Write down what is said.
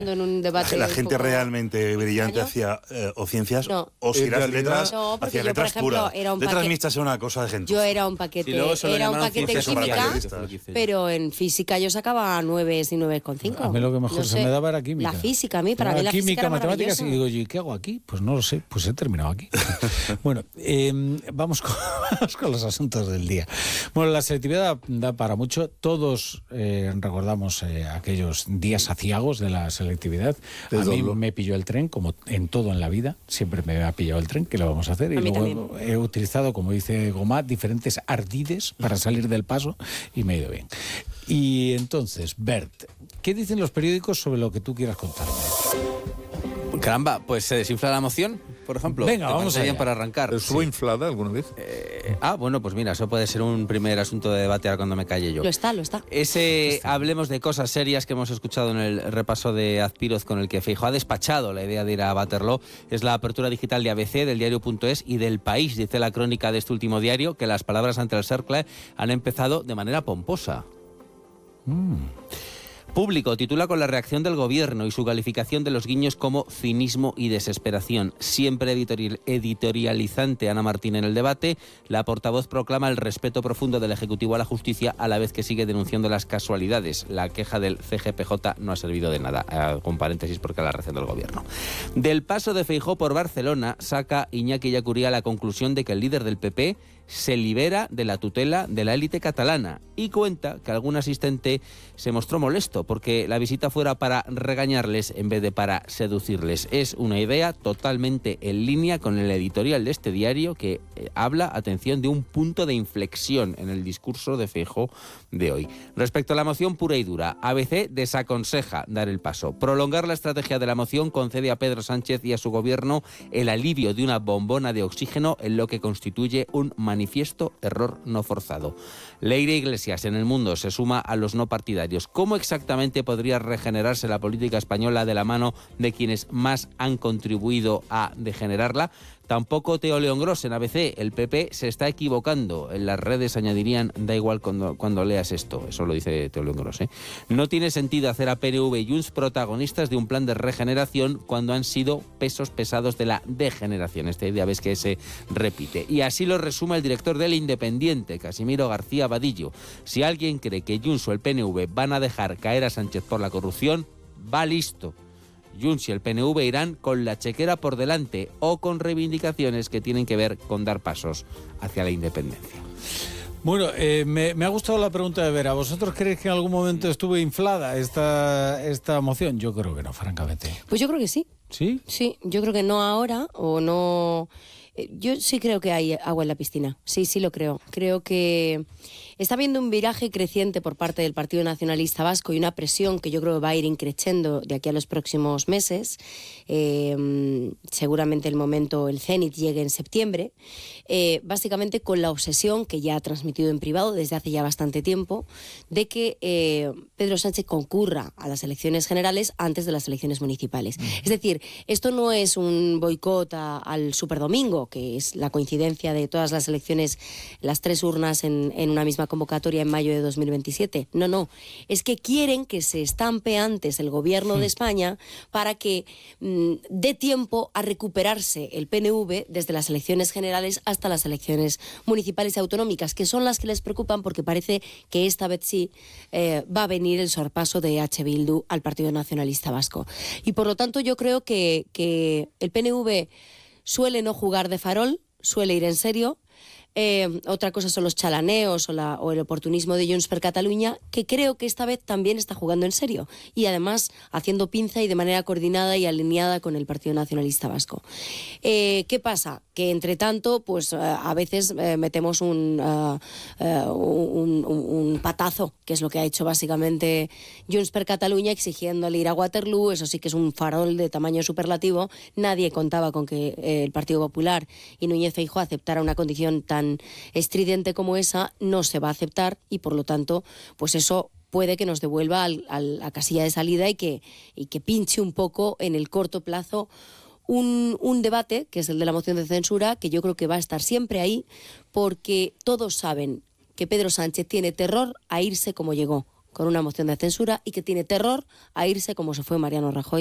en un debate la gente realmente brillante hacia o ciencias o si las letras hacia letras puras. Letras mixtas es una cosa de gente. Yo era un paquete, en química, pero en física yo sacaba 9 y 9,5. A mí lo que mejor se me daba era química. La física, a mí, para mí la física era matemáticas, y digo, ¿y qué hago aquí? Pues no lo sé, pues he terminado aquí. Bueno, vamos con los asuntos del día. Bueno, la selectividad da para mucho. Todos recordamos aquellos días aciagos de la selectividad. A mí me pilló el tren, como en todo en la vida. Siempre me ha pillado el tren, ¿qué le vamos a hacer? Y luego he utilizado, como dice Gomat, diferentes ardides para salir del paso y me ha ido bien. Y entonces, Bert, ¿qué dicen los periódicos sobre lo que tú quieras contarme? Caramba, pues se desinfla la moción, por ejemplo. Venga, vamos allá. Para arrancar. ¿Estuvo inflada alguna vez? Bueno, pues mira, eso puede ser un primer asunto de debate ahora cuando me calle yo. Lo está. Hablemos de cosas serias que hemos escuchado en el repaso de Azpiroz, con el que Feijóo ha despachado la idea de ir a Waterloo. Es la apertura digital de ABC, del diario.es y del País. Dice la crónica de este último diario que las palabras ante el Cercle han empezado de manera pomposa. Público titula con la reacción del gobierno y su calificación de los guiños como cinismo y desesperación. Siempre editorializante Ana Martín en el debate, la portavoz proclama el respeto profundo del Ejecutivo a la justicia, a la vez que sigue denunciando las casualidades. La queja del CGPJ no ha servido de nada, con paréntesis porque la reacción del gobierno. Del paso de Feijóo por Barcelona saca Iñaki Ellacuría la conclusión de que el líder del PP se libera de la tutela de la élite catalana y cuenta que algún asistente se mostró molesto porque la visita fuera para regañarles en vez de para seducirles. Es una idea totalmente en línea con el editorial de este diario que habla, atención, de un punto de inflexión en el discurso de Feijóo de hoy. Respecto a la moción pura y dura, ABC desaconseja dar el paso. Prolongar la estrategia de la moción concede a Pedro Sánchez y a su gobierno el alivio de una bombona de oxígeno en lo que constituye un manifiesto error no forzado. Leire Iglesias en El Mundo se suma a los no partidarios. ¿Cómo exactamente podría regenerarse la política española de la mano de quienes más han contribuido a degenerarla? Tampoco Teo León Gros en ABC. El PP se está equivocando. En las redes añadirían, da igual cuando leas esto. Eso lo dice Teo León Gros, ¿eh? No tiene sentido hacer a PNV y Junts protagonistas de un plan de regeneración cuando han sido pesos pesados de la degeneración. Esta idea ves que se repite. Y así lo resume el director del Independiente, Casimiro García Vadillo. Si alguien cree que Junts o el PNV van a dejar caer a Sánchez por la corrupción, va listo. Junts y el PNV irán con la chequera por delante o con reivindicaciones que tienen que ver con dar pasos hacia la independencia. Bueno, me ha gustado la pregunta de Vera. ¿Vosotros creéis que en algún momento estuvo inflada esta moción? Yo creo que no, francamente. Pues yo creo que sí. ¿Sí? Sí, yo creo que no ahora o no... Yo sí creo que hay agua en la piscina, sí lo creo. Creo que está habiendo un viraje creciente por parte del Partido Nacionalista Vasco y una presión que yo creo que va a ir increciendo de aquí a los próximos meses. Seguramente el cénit llegue en septiembre, básicamente con la obsesión que ya ha transmitido en privado desde hace ya bastante tiempo de que Pedro Sánchez concurra a las elecciones generales antes de las elecciones municipales. Es decir, esto no es un boicot al superdomingo, que es la coincidencia de todas las elecciones, las 3 urnas en una misma convocatoria en mayo de 2027. No, es que quieren que se estampe antes el gobierno de España para que dé tiempo a recuperarse el PNV desde las elecciones generales hasta las elecciones municipales y autonómicas, que son las que les preocupan porque parece que esta vez sí va a venir el sorpaso de H. Bildu al Partido Nacionalista Vasco. Y por lo tanto yo creo que el PNV suele no jugar de farol, suele ir en serio. Otra cosa son los chalaneos o el oportunismo de Junts per Catalunya, que creo que esta vez también está jugando en serio y además haciendo pinza y de manera coordinada y alineada con el Partido Nacionalista Vasco. ¿Qué pasa? Que entre tanto, pues a veces metemos un patazo, que es lo que ha hecho básicamente Junts per Catalunya, exigiéndole ir a Waterloo. Eso sí que es un farol de tamaño superlativo. Nadie contaba con que el Partido Popular y Núñez Feijóo aceptara una condición tan estridente como esa. No se va a aceptar y por lo tanto, pues eso puede que nos devuelva a la casilla de salida y que pinche un poco en el corto plazo un debate, que es el de la moción de censura, que yo creo que va a estar siempre ahí, porque todos saben que Pedro Sánchez tiene terror a irse como llegó, con una moción de censura y que tiene terror a irse como se fue Mariano Rajoy